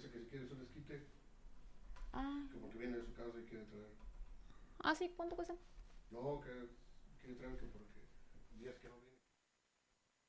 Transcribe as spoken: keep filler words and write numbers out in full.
dice que si quiere su desquite. Ah. Que porque viene de su casa y quiere traer. Ah, sí, ¿cuánto cuesta? No, que quiere traer que porque días que no viene.